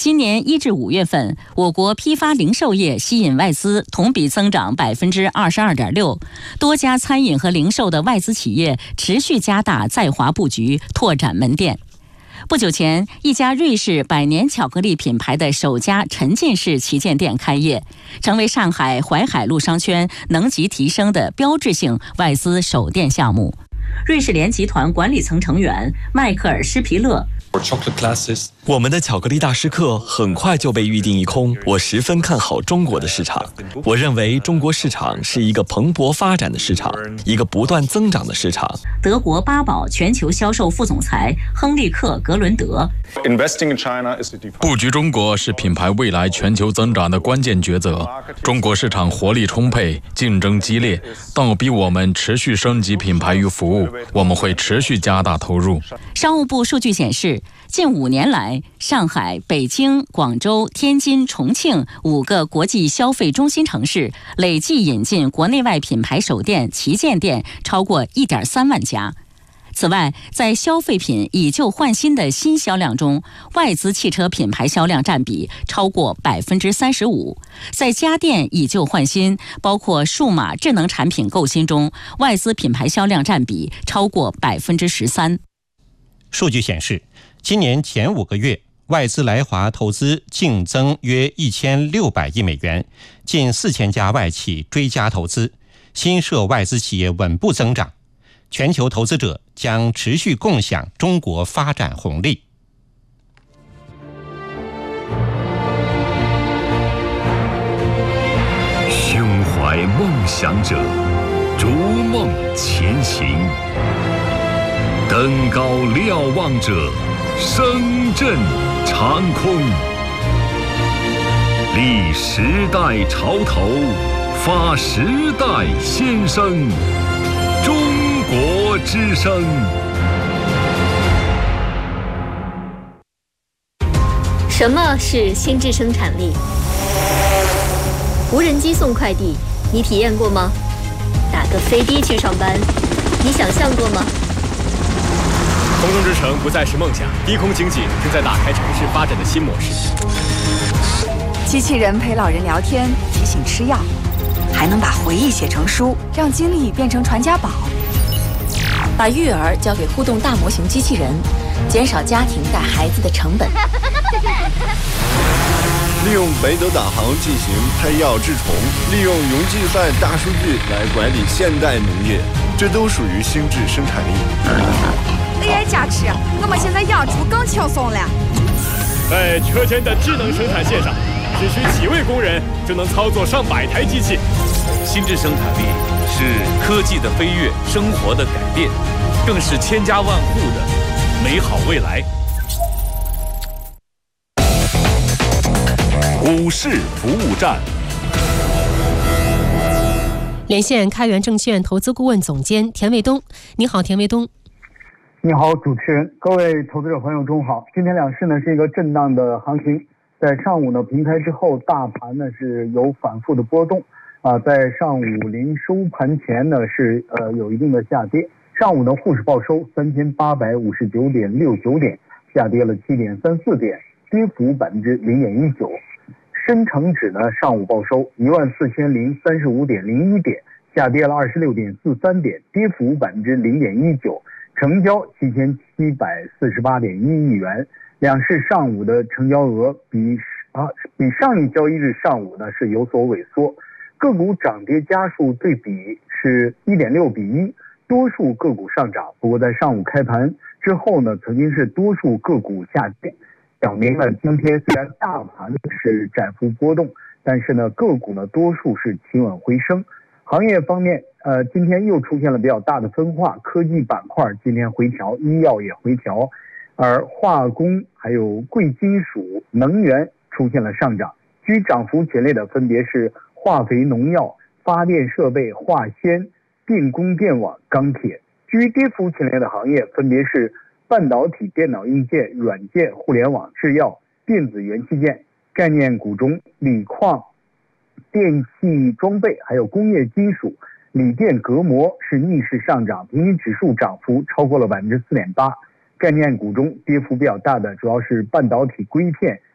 今年1至5月份，我国批发零售业吸引外资同比增长22.6%，多家餐饮和零售的外资企业持续加大在华布局，拓展门店。不久前，一家瑞士百年巧克力品牌的首家沉浸式旗舰店开业，成为上海淮海路商圈能级提升的标志性外资首店项目。瑞士联集团管理层成员迈克尔·施皮勒。 我们的巧克力大师课很快就被预定一空，我十分看好中国的市场。我认为中国市场是一个蓬勃发展的市场，一个不断增长的市场。 德国巴宝全球销售副总裁亨利克·格伦德。 布局中国是品牌未来全球增长的关键抉择。中国市场活力充沛，竞争激烈，但逼我们持续升级品牌与服务，我们会持续加大投入。 商务部数据显示，近5年来，上海、北京、广州、天津、重庆5个国际消费中心城市累计引进国内外品牌首店、旗舰店超过1.3万家。此外，在消费品以旧换新的新销量中，外资汽车品牌销量占比超过35%。在家电以旧换新，包括数码智能产品购新中，外资品牌销量占比超过13%。 数据显示，今年前5个月，外资来华投资净增约1600亿美元，近4000家外企追加投资，新设外资企业稳步增长。全球投资者将持续共享中国发展红利。 胸怀梦想者，逐梦前行；登高瞭望者，声震长空。立时代潮头，发时代先声。中国之声。 什么是心智生产力？无人机送快递，你体验过吗？打个飞的去上班，你想象过吗？ 空中之城不再是梦想，低空经济正在打开城市发展的新模式。 机器人陪老人聊天，提醒吃药，还能把回忆写成书，让经历变成传家宝。 把育儿交给互动大模型机器人，减少家庭带孩子的成本。 利用北斗导航进行拍药治虫，利用云计算大数据来管理现代农业，这都属于心智生产力。 AI 加持，我们现在养猪更轻松了。 在车间的智能生产线上，只需几位工人就能操作上百台机器。 心智生产力是科技的飞跃，生活的改变，更是千家万户的美好未来。 股市服务站， 连线开源证券投资顾问总监田卫东。你好，田卫东。 你好，主持人，各位投资者朋友，中午好。今天两市呢是一个震荡的行情，在上午呢平开之后，大盘呢是有反复的波动。在上午临收盘前呢是有一定的下跌。上午呢沪市报收3859.69点，下跌了7.34点，跌幅0.19%。深成指呢上午报收14035.01点，下跌了26.43点，跌幅0.19%。成交7748.1亿元。两市上午的成交额比上一交易日上午呢是有所萎缩。个股涨跌家数对比是1.6:1，多数个股上涨。不过在上午开盘之后呢，曾经是多数个股下跌，表明了今天虽然大盘是窄幅波动，但是呢个股呢多数是企稳回升。行业方面，今天又出现了比较大的分化，科技板块今天回调，医药也回调，而化工还有贵金属、能源出现了上涨。居涨幅前列的分别是化肥、农药、发电设备、化纤、电工电网、钢铁。居跌幅前列的行业分别是半导体、电脑硬件、软件、互联网、制药、电子元器件。概念股中，锂矿、电气装备还有工业金属、锂电隔膜是逆势上涨，平均指数涨幅超过了4.8%。概念股中跌幅比较大的主要是半导体硅片、